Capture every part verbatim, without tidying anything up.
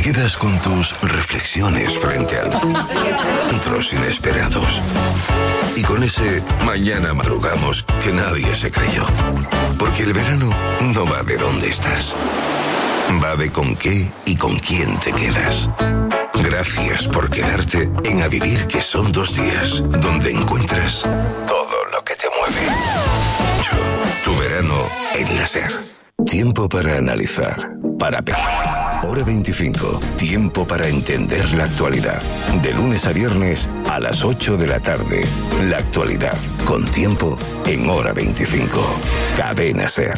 quedas con tus reflexiones frente a encuentros inesperados. Y con ese mañana madrugamos que nadie se creyó. Porque el verano no va de dónde estás. Va de con qué y con quién te quedas. Gracias por quedarte en A Vivir, que son dos días, donde encuentras todo lo que te mueve. Yo, tu verano en la SER. Tiempo para analizar, para pensar. Hora veinticinco. Tiempo para entender la actualidad. De lunes a viernes a las ocho de la tarde. La actualidad, con tiempo, en Hora veinticinco. Cadena SER.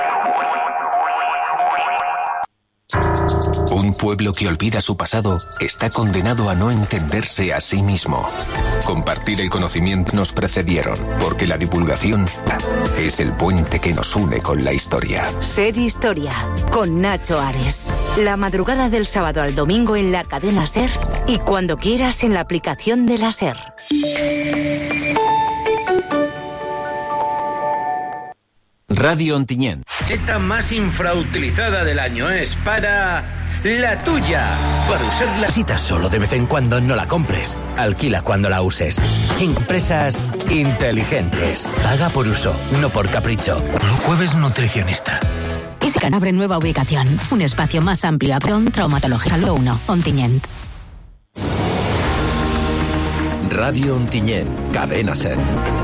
Un pueblo que olvida su pasado está condenado a no entenderse a sí mismo. Compartir el conocimiento nos precedieron, porque la divulgación es el puente que nos une con la historia. Ser Historia, con Nacho Ares. La madrugada del sábado al domingo en la cadena SER y cuando quieras en la aplicación de la SER. Radio Ontinyent. La tarjeta más infrautilizada del año es para la tuya. Para usarla. Citas solo de vez en cuando, no la compres. Alquila cuando la uses. Empresas inteligentes. Paga por uso, no por capricho. Jueves nutricionista. Isican abre nueva ubicación. Un espacio más amplio con traumatología. Lo uno, Ontinyent. Radio Ontinyent, cadena SER.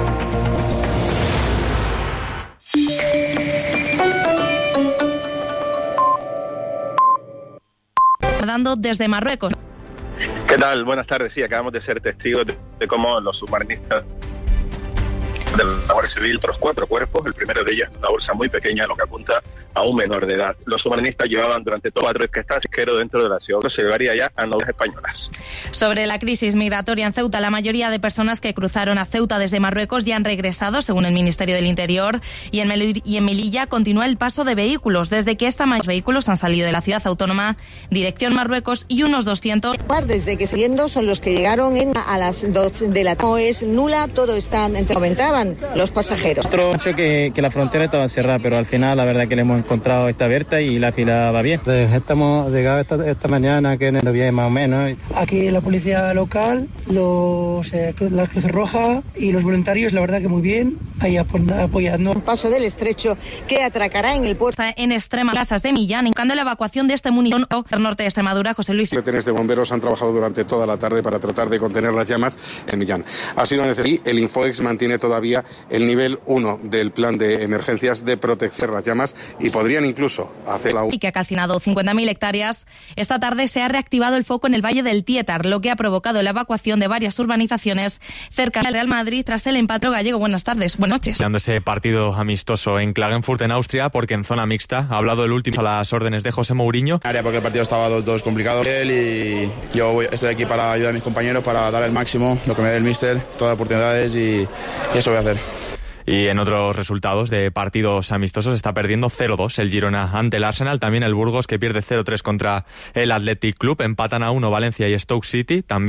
Dando desde Marruecos. ¿Qué tal? Buenas tardes. Sí, acabamos de ser testigos de, de cómo los submarinistas de la Guardia Civil, otros cuatro cuerpos, el primero de ellos una bolsa muy pequeña, lo que apunta a un menor de edad. Los submarinistas llevaban durante todo cuatro que está pesquero dentro de la ciudad. Se llevaría ya a naves españolas. Sobre la crisis migratoria en Ceuta, la mayoría de personas que cruzaron a Ceuta desde Marruecos ya han regresado, según el Ministerio del Interior, y en, Mel- y en Melilla continúa el paso de vehículos. Desde que esta mañana los vehículos han salido de la ciudad autónoma, dirección Marruecos, y unos doscientos... Desde que saliendo son los que llegaron en, a las dos de la tarde. No es nula, todo está, comentaban los pasajeros. Otro hecho que, que la frontera estaba cerrada, pero al final la verdad que le hemos encontrado está abierta y la fila va bien. Estamos llegado esta, esta mañana, que no bien más o menos. Aquí la policía local, los, eh, la Cruz Roja y los voluntarios, la verdad que muy bien, ahí apoyando. Un paso del estrecho que atracará en el puerto. En extremas casas de Millán, indicando la evacuación de este municipio del norte de Extremadura. José Luis. Trenes de bomberos han trabajado durante toda la tarde para tratar de contener las llamas en Millán. Ha sido necesario. El Infoex mantiene todavía el nivel uno del plan de emergencias de protección de las llamas y podrían incluso hacer la... Y que ha calcinado cincuenta mil hectáreas. Esta tarde se ha reactivado el foco en el Valle del Tietar, lo que ha provocado la evacuación de varias urbanizaciones cerca del Real Madrid tras el empate gallego. Buenas tardes, buenas noches. Dándose partido amistoso en Klagenfurt, en Austria, porque en zona mixta ha hablado el último a las órdenes de José Mourinho. Porque el partido estaba dos dos complicado él y yo voy, estoy aquí para ayudar a mis compañeros, para dar el máximo, lo que me dé el míster, todas las oportunidades y, y eso voy a hacer. Y en otros resultados de partidos amistosos está perdiendo cero dos el Girona ante el Arsenal, también el Burgos que pierde cero tres contra el Athletic Club, empatan a uno Valencia y Stoke City, también